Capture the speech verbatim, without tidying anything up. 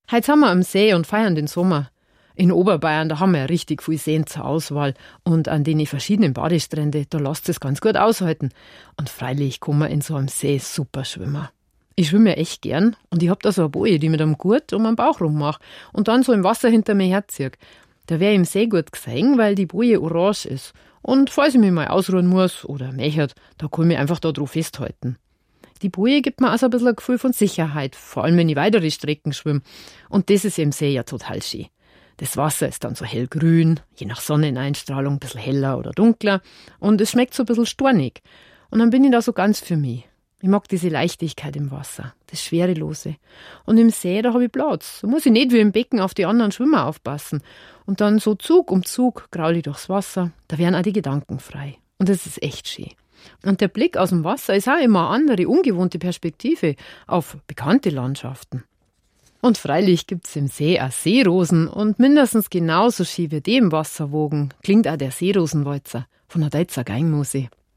Heute sind wir am See und feiern den Sommer. In Oberbayern, da haben wir ja richtig viel Seen zur Auswahl. Und an den verschiedenen Badestrände, da lässt es ganz gut aushalten. Und freilich kann man in so einem See super schwimmen. Ich schwimme ja echt gern und ich hab da so eine Boje, die mit einem Gurt um den Bauch rummache und dann so im Wasser hinter mir herziehe. Da wär im See gut gesehen, weil die Boje orange ist. Und falls ich mich mal ausruhen muss oder möchte, da kann ich mich einfach da drauf festhalten. Die Boje gibt mir also ein bisschen ein Gefühl von Sicherheit, vor allem wenn ich weitere Strecken schwimme. Und das ist im See ja total schön. Das Wasser ist dann so hellgrün, je nach Sonneneinstrahlung ein bisschen heller oder dunkler und es schmeckt so ein bisschen stornig. Und dann bin ich da so ganz für mich. Ich mag diese Leichtigkeit im Wasser, das Schwerelose. Und im See, da habe ich Platz. Da muss ich nicht wie im Becken auf die anderen Schwimmer aufpassen. Und dann so Zug um Zug graul ich durchs Wasser. Da werden auch die Gedanken frei. Und das ist echt schön. Und der Blick aus dem Wasser ist auch immer eine andere, ungewohnte Perspektive auf bekannte Landschaften. Und freilich gibt's im See auch Seerosen und mindestens genauso schön wie die im Wasser wogen, klingt auch der Seerosenwalzer von der Deutzer Geingmusik.